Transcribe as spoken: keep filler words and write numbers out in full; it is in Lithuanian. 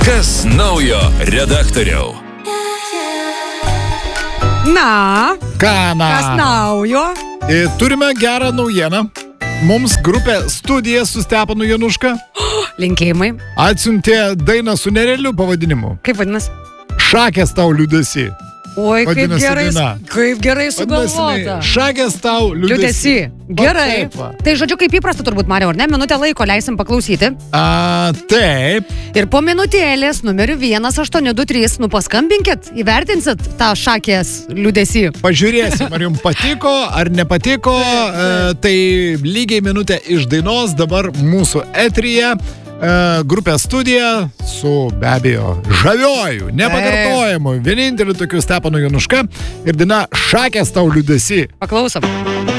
Kas naujo redaktoriau? Na, Ką, na? kas naujo? E, Turime gerą naujieną. Mums grupė Studija su Stepanu Januška Linkėjimai. atsiuntė dainą su nerealiu pavadinimu. Kaip vadinasi? Šakės tau liūdesy. Oi, kaip Vadinasi gerai, daina. kaip gerai Vadinasi, sugalvota. Šakės tau liūdesy. Liūdesy. Va Gerai. taip va. Tai žodžiu, kaip įprasta turbūt, Mariau, ar ne? Minutę laiko leisim paklausyti. A, taip. Ir po minutėlės numeriu vienas aštuoni du trys, nu paskambinkit, įvertinsit tą šakės liūdesį. Pažiūrėsim, ar jums patiko, ar nepatiko. E, tai lygiai minutė iš dainos dabar mūsų eteryje. E, grupė Studija su be abejo žavioju, nepakartojamu, vieninteliu tokiu Stepanu Januška ir daina Šakės tau liūdesy. Paklausom.